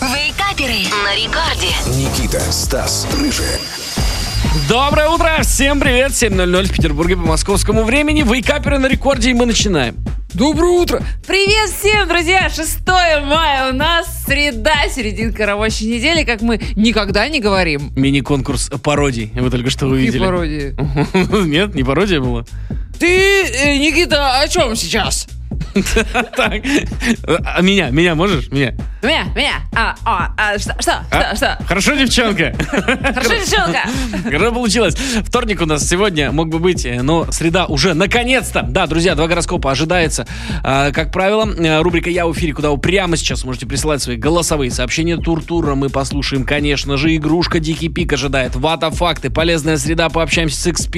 Вейкаперы на рекорде. Никита, Стас, Рыжая. Доброе утро, всем привет, 7:00 в Петербурге по московскому времени. Вейкаперы на рекорде, и мы начинаем. Доброе утро. Привет всем, друзья! 6 мая у нас среда, серединка рабочей недели, как мы никогда не говорим. Мини-конкурс пародий, вы только что увидели. И пародии. Нет, не пародия была. Ты, Никита, о чем сейчас? Так, меня можешь? Меня. Что? Хорошо, девчонка. Хорошо, девчонка. Хорошо получилось. Вторник у нас сегодня мог бы быть, но среда уже наконец-то. Да, друзья, 2 гороскопа ожидается. Как правило, рубрика «Я в эфире», куда вы прямо сейчас можете присылать свои голосовые сообщения. Тур-тура мы послушаем, конечно же. Игрушка «Дикий пик» ожидает. Вата-факты, полезная среда, пообщаемся с экспертами.